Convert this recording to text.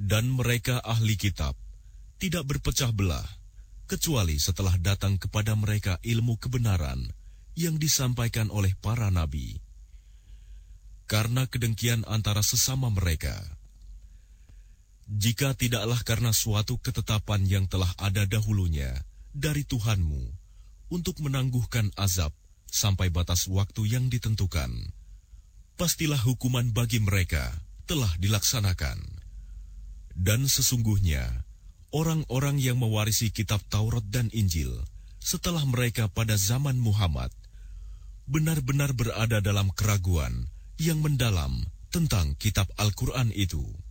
Dan mereka ahli kitab tidak berpecah belah, kecuali setelah datang kepada mereka ilmu kebenaran yang disampaikan oleh para nabi. Karena kedengkian antara sesama mereka, jika tidaklah karena suatu ketetapan yang telah ada dahulunya dari Tuhanmu untuk menangguhkan azab sampai batas waktu yang ditentukan, pastilah hukuman bagi mereka telah dilaksanakan. Dan sesungguhnya, orang-orang yang mewarisi kitab Taurat dan Injil setelah mereka pada zaman Muhammad benar-benar berada dalam keraguan yang mendalam tentang kitab Al-Quran itu.